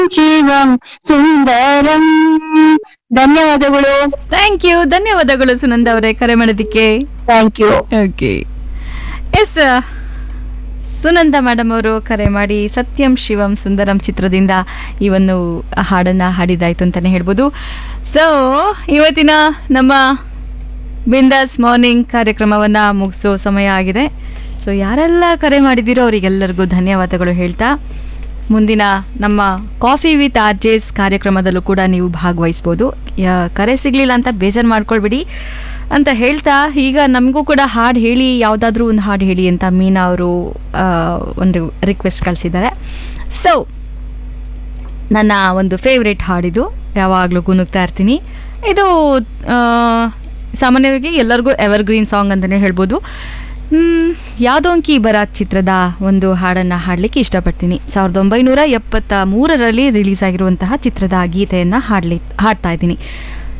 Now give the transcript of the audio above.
ಜೀವಂ ಸುಂದರಂ. ಧನ್ಯವಾದಗಳು. Thank you, ಧನ್ಯವಾದಗಳು ಸುನಂದ ಅವರೇ ಕರೆ ಮಾಡೋದಕ್ಕೆ. Thank you. Okay, S, Sunanda madam ಅವರು ಕರೆ ಮಾಡಿ ಸತ್ಯಂ ಶಿವಂ ಸುಂದರಂ ಚಿತ್ರದಿಂದ ಈ ಒಂದು ಹಾಡನ್ನು ಹಾಡಿದಾಯ್ತು ಅಂತಲೇ ಹೇಳ್ಬೋದು. ಸೊ ಇವತ್ತಿನ ನಮ್ಮ ಬಿಂದಾಸ್ ಮಾರ್ನಿಂಗ್ ಕಾರ್ಯಕ್ರಮವನ್ನು ಮುಗಿಸೋ ಸಮಯ ಆಗಿದೆ. ಸೊ ಯಾರೆಲ್ಲ ಕರೆ ಮಾಡಿದ್ದೀರೋ ಅವರಿಗೆಲ್ಲರಿಗೂ ಧನ್ಯವಾದಗಳು ಹೇಳ್ತಾ, ಮುಂದಿನ ನಮ್ಮ ಕಾಫಿ ವಿತ್ RJs ಕಾರ್ಯಕ್ರಮದಲ್ಲೂ ಕೂಡ ನೀವು ಭಾಗವಹಿಸ್ಬೋದು. ಕರೆ ಸಿಗಲಿಲ್ಲ ಅಂತ ಬೇಜಾರು ಮಾಡ್ಕೊಳ್ಬೇಡಿ ಅಂತ ಹೇಳ್ತಾ, ಈಗ ನಮಗೂ ಕೂಡ ಹಾಡು ಹೇಳಿ, ಯಾವುದಾದ್ರೂ ಒಂದು ಹಾಡು ಹೇಳಿ ಅಂತ ಮೀನಾ ಅವರು ಒಂದು ರಿಕ್ವೆಸ್ಟ್ ಕಳಿಸಿದ್ದಾರೆ. ಸೊ ನನ್ನ ಒಂದು ಫೇವ್ರೆಟ್ ಹಾಡಿದು, ಯಾವಾಗಲೂ ಗುನುಗ್ತಾ ಇರ್ತೀನಿ. ಇದು ಸಾಮಾನ್ಯವಾಗಿ ಎಲ್ಲರಿಗೂ ಎವರ್ಗ್ರೀನ್ ಸಾಂಗ್ ಅಂತಲೇ ಹೇಳ್ಬೋದು. ಯಾದೋಂಕಿ ಬರಾತ್ ಚಿತ್ರದ ಒಂದು ಹಾಡನ್ನು ಹಾಡಲಿಕ್ಕೆ ಇಷ್ಟಪಡ್ತೀನಿ. 1973ರಲ್ಲಿ ರಿಲೀಸ್ ಆಗಿರುವಂತಹ ಚಿತ್ರದ ಗೀತೆಯನ್ನು ಹಾಡ್ತಾ ಇದ್ದೀನಿ.